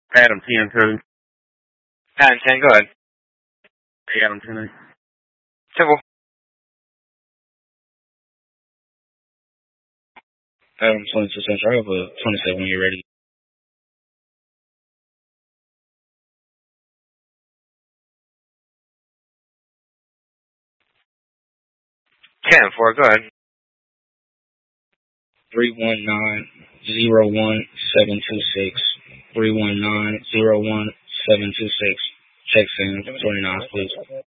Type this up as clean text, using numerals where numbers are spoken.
Adam 10-2. Adam 10, go ahead. Adam 10-8. Simple. Adam 22 Central. I have a 27 when you're ready. Ten four, go ahead. 319-01-726. 319-01-726. Text in 29, please.